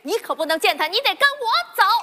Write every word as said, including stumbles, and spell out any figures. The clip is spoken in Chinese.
你可不能见他，你得跟我走。